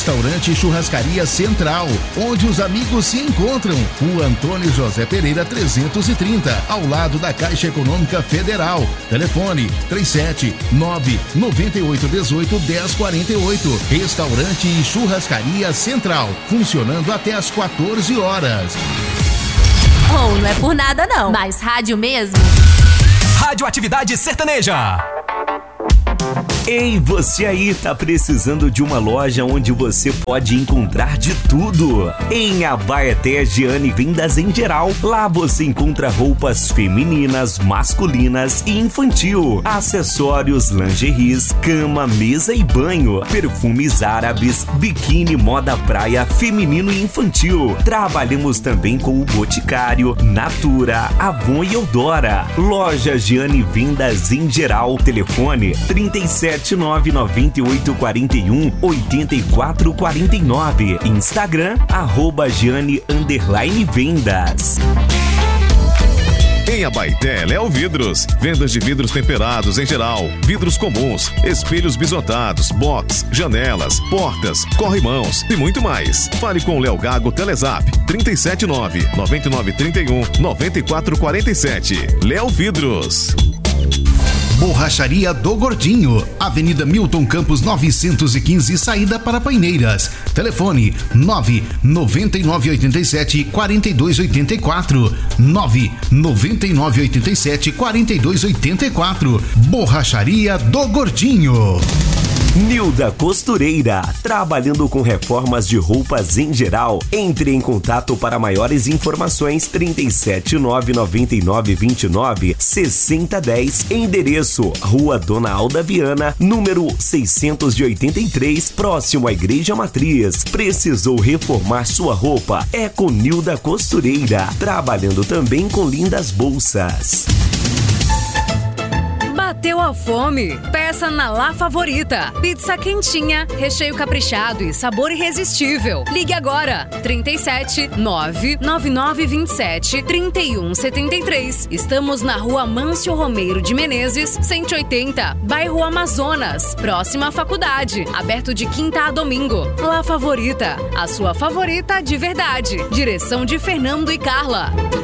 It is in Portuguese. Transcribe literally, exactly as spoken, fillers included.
Restaurante e Churrascaria Central, onde os amigos se encontram. Rua Antônio José Pereira trezentos e trinta, ao lado da Caixa Econômica Federal. Telefone três sete nove, nove oito um oito, um zero quatro oito. Restaurante e Churrascaria Central, funcionando até às quatorze horas. Oh, não é por nada não, mas rádio mesmo. Radioatividade Sertaneja. Ei, você aí tá precisando de uma loja onde você pode encontrar de tudo? Em Abaeté Giane Vendas em Geral. Lá você encontra roupas femininas, masculinas e infantil, acessórios, lingeries, cama, mesa e banho, perfumes árabes, biquíni, moda praia, feminino e infantil. Trabalhamos também com o Boticário, Natura, Avon e Eudora. Loja Giane Vendas em Geral. Telefone trinta e sete nove nove oito quatro um oito quatro quatro nove. Instagram, arroba Giane underline Vendas. Em Abaeté, Léo Vidros. Vendas de vidros temperados em geral, vidros comuns, espelhos bisotados, box, janelas, portas, corrimãos e muito mais. Fale com o Léo Gago Telezap trinta e sete nove, nove nove três um, nove quatro quatro sete. Léo Vidros. Borracharia do Gordinho, Avenida Milton Campos novecentos e quinze, saída para Paineiras. Telefone nove nove nove oito sete quatro dois oito quatro, nove nove nove oito sete quatro dois oito quatro. Borracharia do Gordinho. Nilda Costureira, trabalhando com reformas de roupas em geral. Entre em contato para maiores informações trinta e sete nove nove nove vinte e nove sessenta dez. Endereço Rua Dona Alda Viana, número seiscentos e oitenta e três, próximo à Igreja Matriz. Precisou reformar sua roupa? É com Nilda Costureira, trabalhando também com lindas bolsas. Bateu a fome? Peça na La Favorita. Pizza quentinha, recheio caprichado e sabor irresistível. Ligue agora, trinta e sete nove nove nove vinte e sete trinta e um setenta e três. Estamos na Rua Mâncio Romeiro de Menezes, cento e oitenta, bairro Amazonas, próxima à faculdade. Aberto de quinta a domingo. La Favorita, a sua favorita de verdade. Direção de Fernando e Carla.